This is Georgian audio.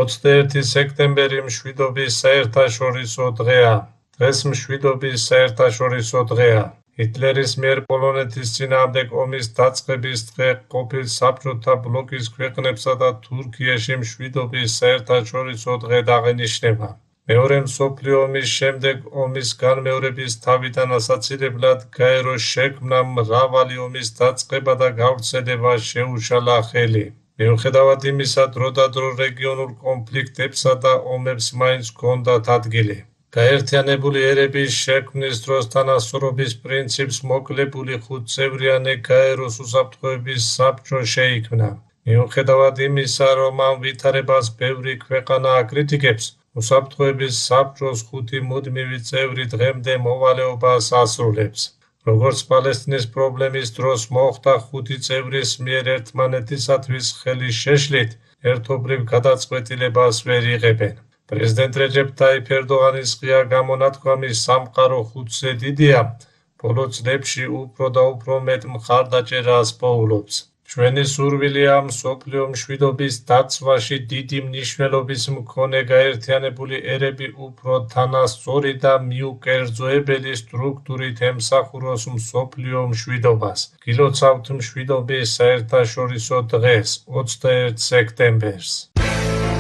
21 სექტემბერი მშვიდობის საერთაშორისო დღეა. დღეს მშვიდობის საერთაშორისო დღეა. ჰიტლერის მიერ პოლონეთის წინააღმდეგ ომის დაწყების დღე ყოფილ საბჭოთა ბლოკის ქვეყნებსა და თურქიაში მშვიდობის საერთაშორისო დღე აღინიშნება. მეორე მსოფლიო ომის შემდეგ ომის განმეორების თავიდან ასაცილებლად გაეროს შექმნამ მრავალი ომის დაწყება და გავრცელება შეუშალა ხელი. მიუხედავად იმისა, დროდადრო რეგიონულ კონფლიქტებსა და ომებს მაინც ჰქონდათ ადგილი. გაერთიანებული ერების შექმნის დროს თანასწორობის პრინციპს მოკლებული 5-წევრიანი გაეროს უსაფრთხოების საბჭო შეიქმნა. მიუხედავად იმისა, რომ ამ ვითარებას ბევრი ქვეყანა აკრიტიკებს, უსაფრთხოების საბჭოს 5 მუდმივი წევრი დღემდე მოვალეობას ასრულებს. როგორც პალესტინის პრობლემის დროს მოხდა 5 წევრის მიერ ერთმანეთისათვის ხელის შეშლით, ერთობლივ გადაწყვეტილებას ვერ იღებენ. პრეზიდენტ რეჯეფ ტაიფ ერდოღანის ღია გამონათქვამი სამყარო 5-ზე დიდია, ბოლო წლებში უფრო და უფრო მეტ მხარდაჭერას პოულობს. ჩვენი სურვილია მსოფლიო მშვიდობის დაცვაში დიდი მნიშვნელობის მქონე გაერთიანებული ერები უფრო თანასწორი და მიუკერძოებელი სტრუქტურით ემსახუროს მსოფლიო მშვიდობას. გილოცავთ მშვიდობის საერთაშორისო დღეს, 21 სექტემბერს.